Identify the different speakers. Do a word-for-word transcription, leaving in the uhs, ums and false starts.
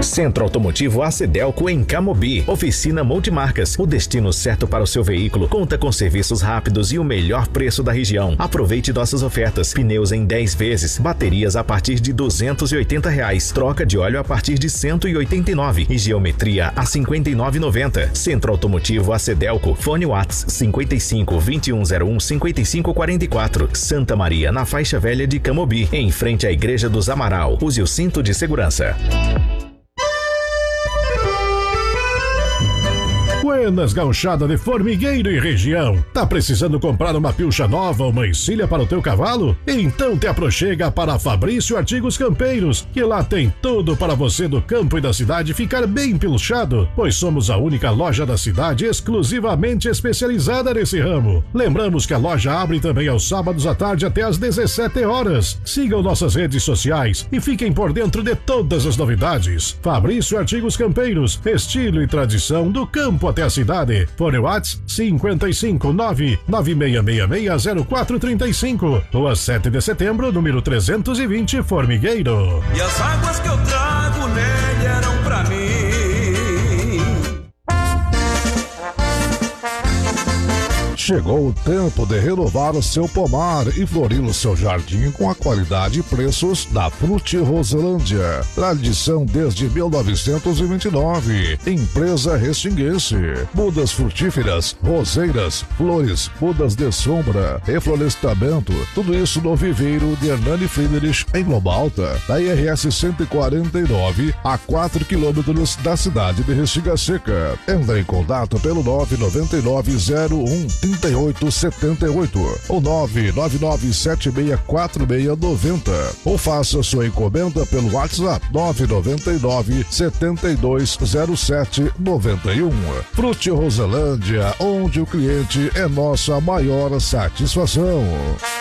Speaker 1: Centro Automotivo Acedelco em Camobi. Oficina multimarcas. O destino certo para o seu veículo. Conta com serviços rápidos e o melhor preço da região. Aproveite nossas ofertas. Pneus em dez vezes. Baterias a partir de duzentos e oitenta reais. Troca de óleo a partir de cento e oitenta e nove. E geometria a cinquenta e nove reais e noventa centavos. Centro Automotivo Acedelco. Fone WhatsApp cinquenta e cinco, vinte e um zero um, cinquenta e cinco quarenta e quatro. Santa Maria, na faixa velha de Camobi, em frente à Igreja dos Amaral. Use o cinto de segurança.
Speaker 2: Buenas Gauchada de Formigueiro e região. Tá precisando comprar uma pilcha nova ou uma encilha para o teu cavalo? Então te aproxega para Fabrício Artigos Campeiros, que lá tem tudo para você do campo e da cidade ficar bem pilchado, pois somos a única loja da cidade exclusivamente especializada nesse ramo. Lembramos que a loja abre também aos sábados à tarde até às dezessete horas. Sigam nossas redes sociais e fiquem por dentro de todas as novidades. Fabrício Artigos Campeiros, estilo e tradição do campo até a cidade. Fone WhatsApp cinquenta e cinco, nove nove seis seis seis, zero quatro três cinco. Rua sete de setembro, número trezentos e vinte, Formigueiro.
Speaker 3: E as águas que eu trago nele eram pra mim.
Speaker 4: Chegou o tempo de renovar o seu pomar e florir o seu jardim com a qualidade e preços da Fruti Roselândia. Tradição desde mil novecentos e vinte e nove. Empresa Restinguense. Mudas frutíferas, roseiras, flores, mudas de sombra, reflorestamento. Tudo isso no viveiro de Hernani Friedrich, em Loma Alta, da I R S cento e quarenta e nove, a quatro quilômetros da cidade de Restinga Seca. Entre em contato pelo nove nove nove, zero um, trinta e oito setenta e oito ou nove nove nove, sete seis quatro seis nove zero ou faça sua encomenda pelo WhatsApp nove nove nove, sete dois zero sete, nove um. Fruti Roselândia, onde o cliente é nossa maior satisfação.